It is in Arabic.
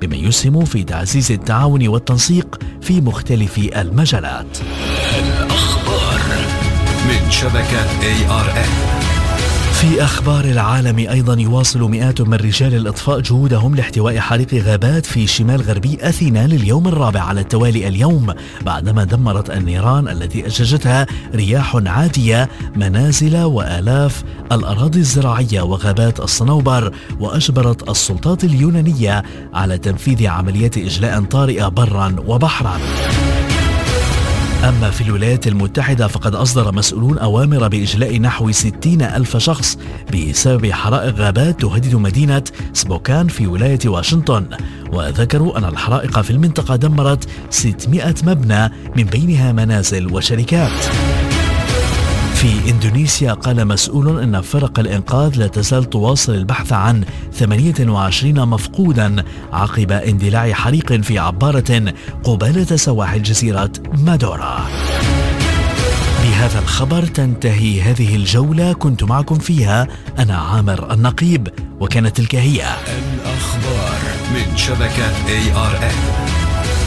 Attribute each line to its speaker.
Speaker 1: بما يسهم في تعزيز التعاون والتنسيق في مختلف المجالات.
Speaker 2: الأخبار من شبكة ARN.
Speaker 1: في أخبار العالم أيضا، يواصل مئات من رجال الإطفاء جهودهم لاحتواء حريق غابات في شمال غربي أثينا لليوم الرابع على التوالي اليوم، بعدما دمرت النيران التي أججتها رياح عاتية منازل وآلاف الأراضي الزراعية وغابات الصنوبر، وأجبرت السلطات اليونانية على تنفيذ عمليات إجلاء طارئة برا وبحرا. أما في الولايات المتحدة فقد أصدر مسؤولون أوامر بإجلاء نحو 60,000 شخص بسبب حرائق غابات تهدد مدينة سبوكان في ولاية واشنطن، وذكروا أن الحرائق في المنطقة دمرت 600 مبنى من بينها منازل وشركات. في إندونيسيا قال مسؤول أن فرق الإنقاذ لا تزال تواصل البحث عن 28 مفقودا عقب اندلاع حريق في عبارة قبالة سواحل جزيرة مادورا. بهذا الخبر تنتهي هذه الجولة، كنت معكم فيها أنا عامر النقيب، وكانت تلك هي
Speaker 2: الأخبار من شبكة ARN.